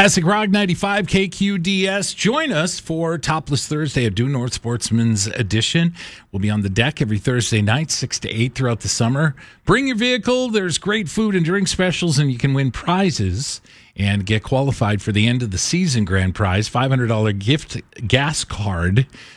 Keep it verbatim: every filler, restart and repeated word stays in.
Classic Rock ninety-five K Q D S. Join us for Topless Thursday, a Due North Sportsman's Edition. We'll be on the deck every Thursday night, six to eight throughout the summer. Bring your vehicle. There's great food and drink specials, and you can win prizes and get qualified for the end of the season grand prize, five hundred dollars gift gas card